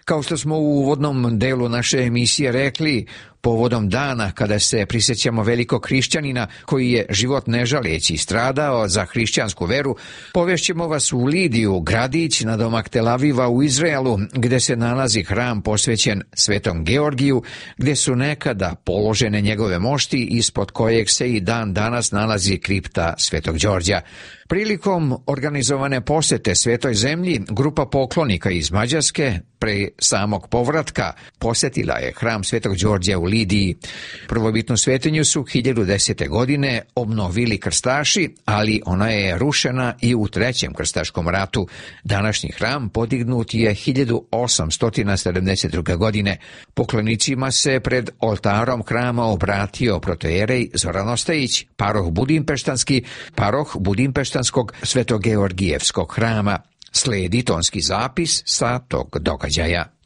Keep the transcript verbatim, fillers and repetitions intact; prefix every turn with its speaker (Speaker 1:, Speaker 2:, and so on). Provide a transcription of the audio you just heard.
Speaker 1: Kao što smo u uvodnom delu naše emisije rekli, povodom dana kada se prisjećamo velikog hrišćanina koji je život ne žaleći stradao za hrišćansku veru, povešćemo vas u Lidiju, gradić nadomak Tel Aviva u Izraelu, gdje se nalazi hram posvećen Svetom Georgiju, gdje su nekada položene njegove mošti, ispod kojeg se i dan danas nalazi kripta Svetog Đorđa. Prilikom organizovane posjete Svetoj zemlji, grupa poklonika iz Mađarske pre samog povratka posjetila je hram Svetog Đorđa u Lidiji. Prvobitnu svetinju su hiljadu desete. godine obnovili krstaši, ali ona je rušena i u trećem krstaškom ratu. Današnji hram podignut je hiljadu osamsto sedamdeset druge. godine. Poklonicima se pred oltarom hrama obratio protojerej Zoran Ostojić, paroh budimpeštanski, paroh budimpeštanskog Svetogeorgijevskog hrama. Sledi tonski zapis sa tog događaja.